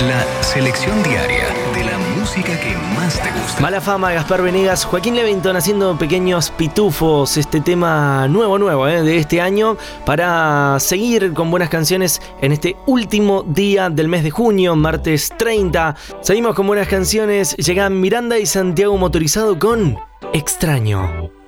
La selección diaria de la música que más te gusta. Mala Fama, Gaspar Venegas, Joaquín Levington haciendo pequeños pitufos. Este tema nuevo de este año para seguir con buenas canciones en este último día del mes de junio, martes 30. Seguimos con buenas canciones. Llegan Miranda y Santiago Motorizado con Extraño.